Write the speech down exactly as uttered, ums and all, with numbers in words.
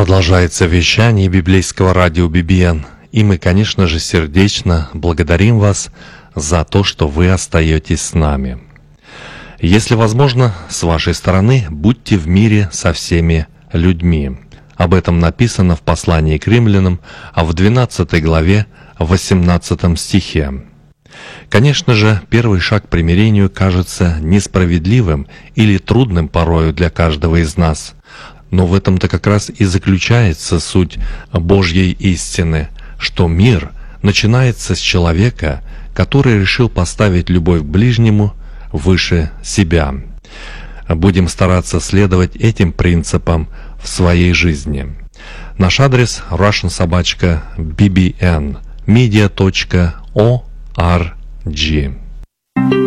Продолжается вещание библейского радио би би эн, и мы, конечно же, сердечно благодарим вас за то, что вы остаетесь с нами. Если возможно, с вашей стороны, будьте в мире со всеми людьми. Об этом написано в послании к римлянам, а в двенадцатой главе, восемнадцатом стихе. Конечно же, первый шаг к примирению кажется несправедливым или трудным порою для каждого из нас. Но в этом-то как раз и заключается суть Божьей истины, что мир начинается с человека, который решил поставить любовь к ближнему выше себя. Будем стараться следовать этим принципам в своей жизни. Наш адрес russian собака би би эн медиа точка о ар джи.